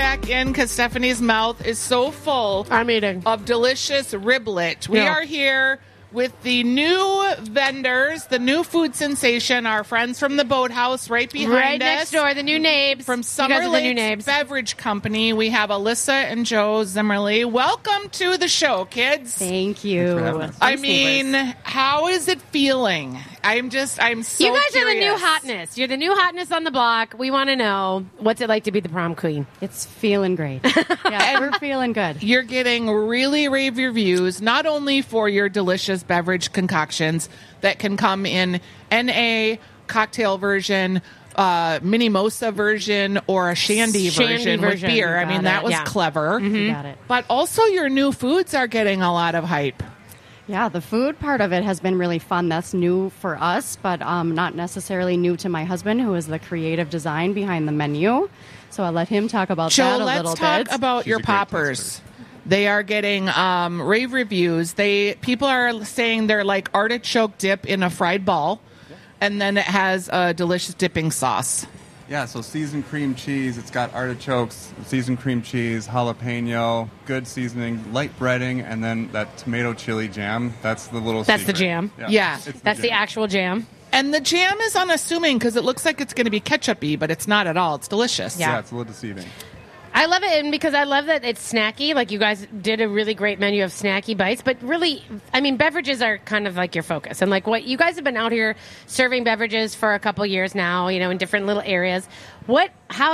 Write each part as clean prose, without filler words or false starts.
back in because Stephanie's mouth is so full. I'm eating. Of delicious riblet. We are here with the new vendors, the new food sensation, our friends from the Boathouse right behind us. Right next door, the new Nabes. From Summer Lakes Beverage Company, we have Alyssa and Joe Zimmerly. Welcome to the show, kids. Thank you. I mean, how is it feeling? I'm so You guys curious. are the new hotness. You're the new hotness on the block. We want to know, what's it like to be the prom queen? It's feeling great. Yeah, we're feeling good. You're getting really rave reviews, not only for your delicious beverage concoctions that can come in NA cocktail version, mimosa version, or a shandy version with beer. I mean, that was clever. Mm-hmm. You got it. But also your new foods are getting a lot of hype. Yeah, the food part of it has been really fun. That's new for us, but not necessarily new to my husband, who is the creative design behind the menu. So I'll let him talk about that a little bit. Let's talk about your poppers. They are getting rave reviews. People are saying they're like artichoke dip in a fried ball, and then it has a delicious dipping sauce. Yeah, so seasoned cream cheese. It's got artichokes, seasoned cream cheese, jalapeno, good seasoning, light breading, and then that tomato chili jam. That's the little That's secret. the jam. Yeah. That's the actual jam. And the jam is unassuming because it looks like it's going to be ketchup-y, but it's not at all. It's delicious. Yeah, it's a little deceiving. I love it, and because I love that it's snacky. Like, you guys did a really great menu of snacky bites, but really, I mean, beverages are kind of like your focus. And like, what you guys have been out here serving beverages for a couple years now, in different little areas. When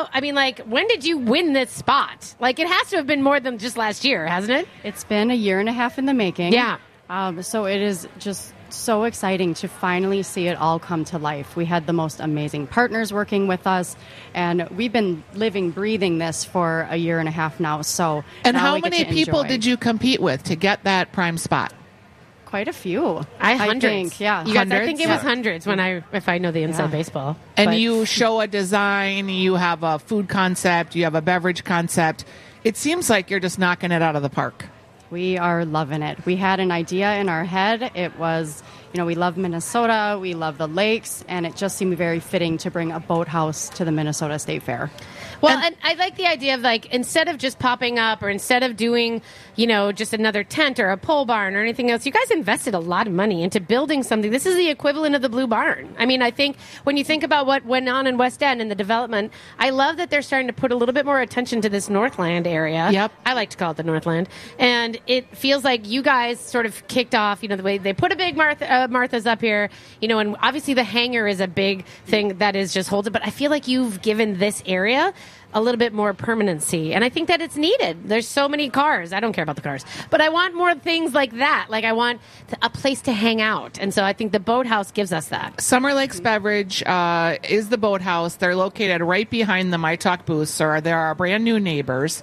did you win this spot? Like, it has to have been more than just last year, hasn't it? It's been a year and a half in the making. Yeah. So it is just so exciting to finally see it all come to life. We had the most amazing partners working with us, and we've been living, breathing this for a year and a half now. And how many people did you compete with to get that prime spot? Quite a few. Hundreds. I think, yeah. You guys, I think it was hundreds if I know the inside baseball. And you show a design, you have a food concept, you have a beverage concept. It seems like you're just knocking it out of the park. We are loving it. We had an idea in our head. It was, we love Minnesota, we love the lakes, and it just seemed very fitting to bring a boathouse to the Minnesota State Fair. Well, and I like the idea of, like, instead of just popping up or instead of doing, just another tent or a pole barn or anything else, you guys invested a lot of money into building something. This is the equivalent of the Blue Barn. I mean, I think when you think about what went on in West End and the development, I love that they're starting to put a little bit more attention to this Northland area. Yep. I like to call it the Northland. And it feels like you guys sort of kicked off, the way they put a big Martha's up here, and obviously the hangar is a big thing that is just holds it, but I feel like you've given this area a little bit more permanency, and I think that it's needed. There's so many cars. I don't care about the cars, but I want more things like that. Like, I want a place to hang out, and so I think the Boathouse gives us that. Summer Lakes Beverage is the Boathouse. They're located right behind the My Talk booth, so they're our brand new neighbors.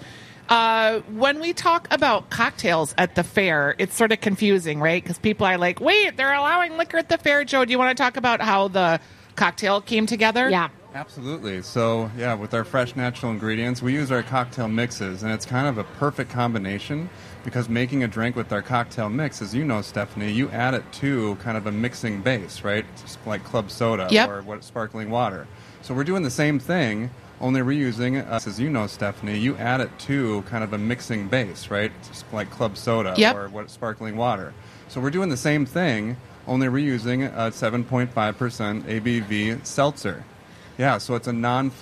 When we talk about cocktails at the fair, it's sort of confusing, right? Because people are like, wait, they're allowing liquor at the fair. Joe, do you want to talk about how the cocktail came together? Yeah. Absolutely. So, with our fresh natural ingredients, we use our cocktail mixes, and it's kind of a perfect combination because making a drink with our cocktail mix, as you know, Stephanie, you add it to kind of a mixing base, right? It's like club soda or sparkling water. So we're doing the same thing, only we're using, as you know, Stephanie, you add it to kind of a mixing base, right? It's like club soda or sparkling water. So we're doing the same thing, only we're using a 7.5% ABV seltzer. Yeah, so it's a